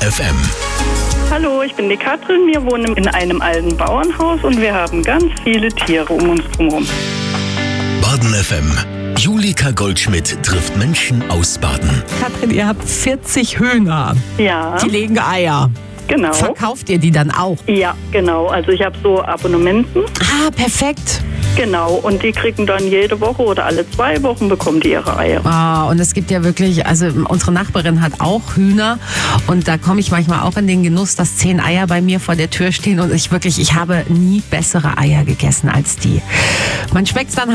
FM. Hallo, ich bin die Katrin. Wir wohnen in einem alten Bauernhaus und wir haben ganz viele Tiere um uns herum. Baden FM. Julika Goldschmidt trifft Menschen aus Baden. Katrin, ihr habt 40 Hühner. Ja, Die legen Eier. genau. Verkauft ihr die dann auch? Ja, genau. Also ich habe so Abonnementen. Ah, perfekt. Genau. Und die kriegen dann jede Woche oder alle 2 Wochen bekommen die ihre Eier. Ah, und es gibt ja wirklich, also unsere Nachbarin hat auch Hühner und da komme ich manchmal auch in den Genuss, dass 10 Eier bei mir vor der Tür stehen und ich habe nie bessere Eier gegessen als die. Man schmeckt's dann